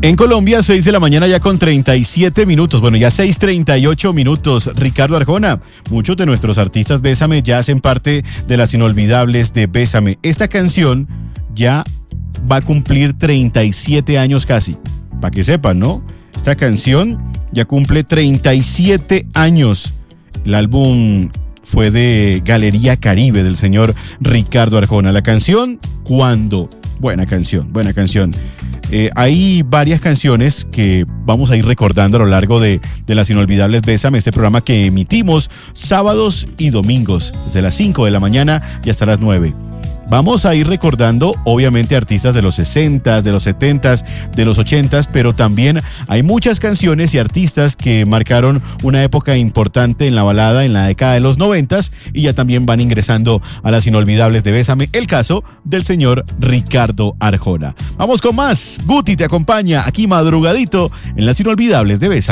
En Colombia, 6 de la mañana ya con 37 minutos. Bueno, ya 6:38 minutos. Ricardo Arjona, muchos de nuestros artistas Bésame ya hacen parte de las inolvidables de Bésame. Esta canción ya va a cumplir 37 años casi. Para que sepan, ¿no? Esta canción ya cumple 37 años. El álbum fue de Galería Caribe del señor Ricardo Arjona. La canción, ¿Cuándo? Buena canción, buena canción. Hay varias canciones que vamos a ir recordando a lo largo de las inolvidables Bésame, este programa que emitimos sábados y domingos, desde las 5 de la mañana y hasta las 9. Vamos a ir recordando, obviamente, artistas de los 60s, de los 70s, de los 80s, pero también hay muchas canciones y artistas que marcaron una época importante en la balada en la década de los 90s y ya también van ingresando a las inolvidables de Bésame, el caso del señor Ricardo Arjona. Vamos con más. Guti te acompaña aquí madrugadito en las inolvidables de Bésame.